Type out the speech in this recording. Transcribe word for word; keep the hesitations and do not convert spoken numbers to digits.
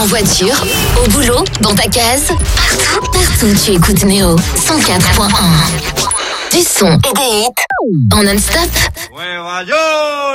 En voiture, au boulot, dans ta case, partout, partout tu écoutes Néo cent quatre point un. Du son et des hits en non-stop. Ouais, radio.